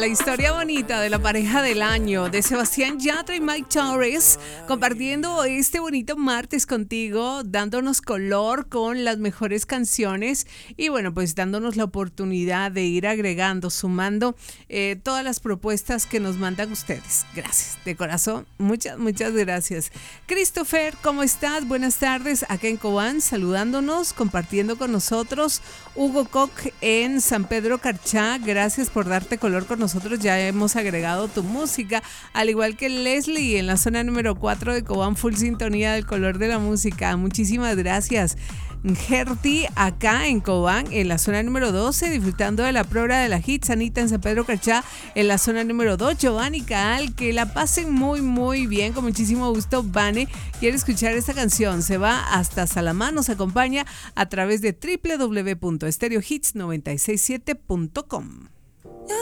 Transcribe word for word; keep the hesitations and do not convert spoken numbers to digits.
la historia bonita de la pareja del año, de Sebastián Yatra y Mike Torres, compartiendo este bonito martes contigo, dándonos color con las mejores canciones y bueno, pues dándonos la oportunidad de ir agregando, sumando eh, todas las propuestas que nos mandan ustedes. Gracias, de corazón, muchas, muchas gracias. Christopher, ¿cómo estás? Buenas tardes, acá en Cobán, saludándonos, compartiendo con nosotros. Hugo Koch en San Pedro Carchá, gracias por darte color con nosotros, ya hemos agregado tu música, al igual que Leslie en la zona número cuatro de Cobán, full sintonía del color de la música, muchísimas gracias. Gerti acá en Cobán, en la zona número doce, disfrutando de la prueba de la hits. Anita en San Pedro Carchá, en la zona número dos. Giovanni Caal, que la pasen muy muy bien, con muchísimo gusto. Vane quiere escuchar esta canción, se va hasta Salamá, nos acompaña a través de doble u doble u doble u punto stereo hits noventa y seis siete punto com.